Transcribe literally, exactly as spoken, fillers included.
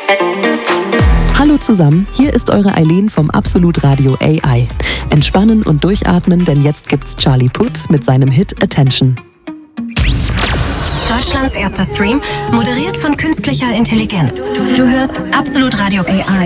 Hallo zusammen, hier ist eure Eileen vom Absolut Radio A I. Entspannen und durchatmen, denn jetzt gibt's Charlie Puth mit seinem Hit Attention. Deutschlands erster Stream, moderiert von künstlicher Intelligenz. Du hörst Absolut Radio A I.